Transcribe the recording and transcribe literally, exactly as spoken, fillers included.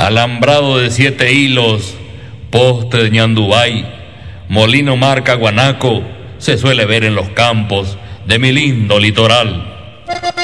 alambrado de siete hilos, poste de ñandubay, molino marca guanaco, se suele ver en los campos de mi lindo litoral.